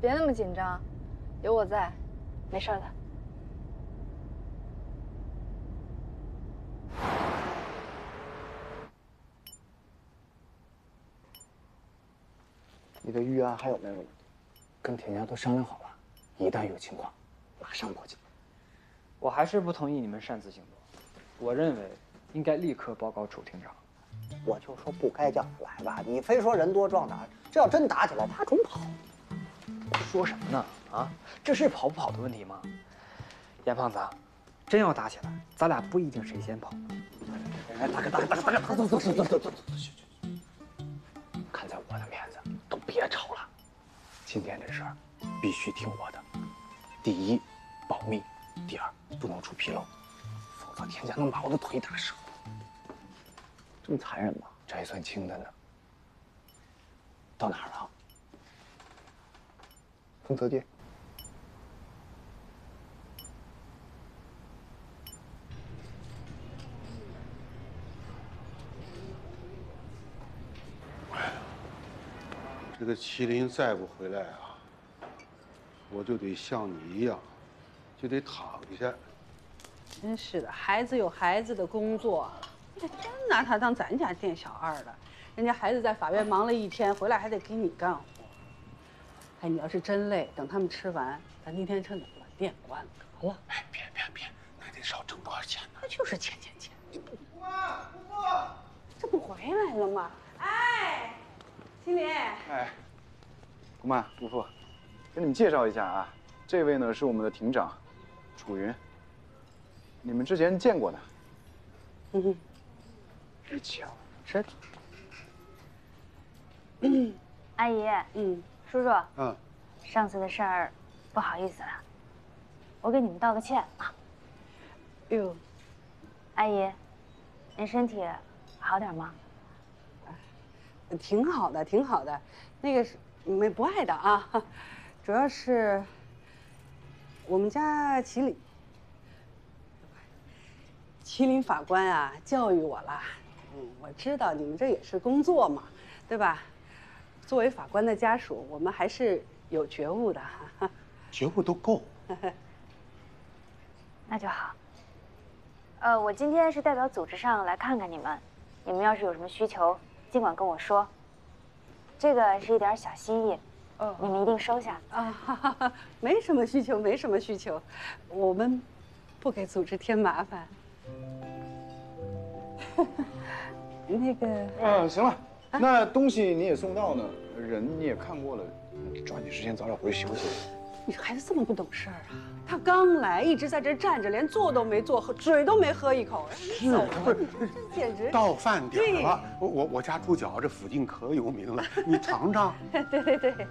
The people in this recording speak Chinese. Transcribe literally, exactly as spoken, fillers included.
别那么紧张，有我在，没事的。 你的预案还有没有？跟田家都商量好了，一旦有情况，马上报警。 我还是不同意你们擅自行动。我认为应该立刻报告楚厅长。 我就说不该叫他来吧，你非说人多壮胆，这要真打起来，他准跑。 说什么呢？啊，这是跑不跑的问题吗？严胖子，真要打起来，咱俩不一定谁先跑。 哎，大哥，大哥，大哥，大哥，走走走走走走走，去去。看在我的面子，都别吵了。今天这事儿必须听我的。第一，保密；第二，不能出纰漏，否则田家能把我的腿打折。这么残忍吗？这还算轻的呢。到哪儿了？丰泽街。 这个麒麟再不回来啊，我就得像你一样，就得躺下。 真是的，孩子有孩子的工作，你真拿他当咱家店小二了。人家孩子在法院忙了一天，回来还得给你干活。哎，你要是真累，等他们吃完，咱今天趁早把店关了得了。 哎，别别别，那得少挣多少钱呢？ 那就是钱钱钱。 姑妈，姑父， 这不回来了吗？哎，麒麟。 哎，姑妈、姑父，给你们介绍一下啊，这位呢是我们的庭长，楚云。你们之前见过的。 嗯， 真巧， 这。 嗯，阿姨， 嗯， 叔叔， 嗯， 上次的事儿，不好意思了，我给你们道个歉啊。 哟， 阿姨，您身体好点吗？ 挺好的，挺好的，那个是没不爱的啊，主要是我们家麒麟，麒麟法官啊教育我了，嗯，我知道你们这也是工作嘛，对吧？作为法官的家属，我们还是有觉悟的。 觉悟都够。 那就好。呃，我今天是代表组织上来看看你们，你们要是有什么需求，尽管跟我说。这个是一点小心意，哦，你们一定收下啊。哈哈哈，没什么需求，没什么需求，我们不给组织添麻烦。那个， 嗯，行了。那东西你也送到呢，人你也看过了，抓紧时间早点回去休息。 你孩子这么不懂事儿啊？他刚来，一直在这站着，连坐都没坐，喝水都没喝一口。 是， 不是，这简直到饭点了。我我我家猪脚这附近可有名了，你尝尝。 对对对。